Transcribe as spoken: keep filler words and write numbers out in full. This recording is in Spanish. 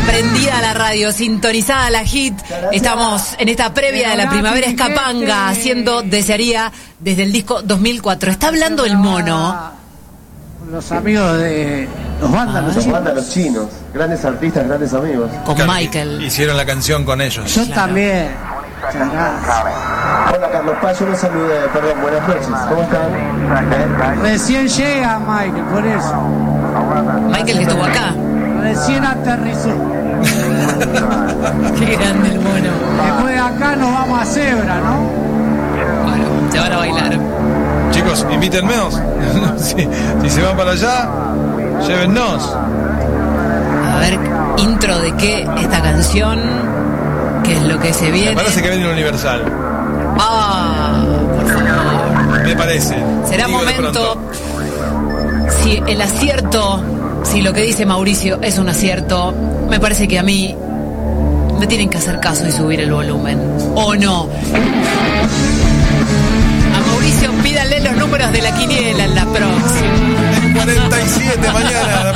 prendida a la radio, sintonizada a la hit. Estamos en esta previa de la primavera escapanga, haciendo Desearía desde el disco dos mil cuatro. Está hablando el mono. Los amigos de los vándalos, los vándalos chinos, grandes artistas, grandes amigos. Con Claro, Michael. Hicieron la canción con ellos. Yo Claro. también. Hola Carlos Paz, yo los saludé, perdón, buenas noches. ¿Cómo están? Recién llega Michael, por eso. Michael que estuvo acá. Recién aterrizó. Qué grande el mono. Después de acá nos vamos a Zebra, ¿no? Bueno, se van a bailar. Chicos, invítenmeos. si, si se van para allá, llévennos. A ver, intro de qué esta canción, qué es lo que se viene. Me parece que viene un Universal. Ah, por favor. Me parece. Será Digo de momento. pronto. Si el acierto, si lo que dice Mauricio es un acierto, me parece que a mí me tienen que hacer caso y subir el volumen. ¿O no? A Mauricio pídanle los números de la quiniela en la próxima. cuarenta y siete mañana.